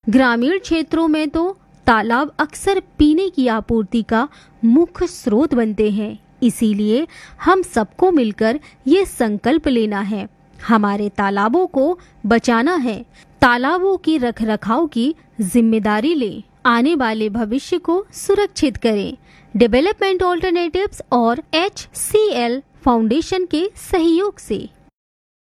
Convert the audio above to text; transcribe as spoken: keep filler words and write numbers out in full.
ग्रामीण क्षेत्रों में तो तालाब अक्सर पीने की आपूर्ति का मुख्य स्रोत बनते हैं। इसीलिए हम सबको मिलकर ये संकल्प लेना है, हमारे तालाबों को बचाना है। तालाबों की रखरखाव की जिम्मेदारी लें, आने वाले भविष्य को सुरक्षित करें। डेवलपमेंट ऑल्टरनेटिव्स और एच सी एल फाउंडेशन के सहयोग से।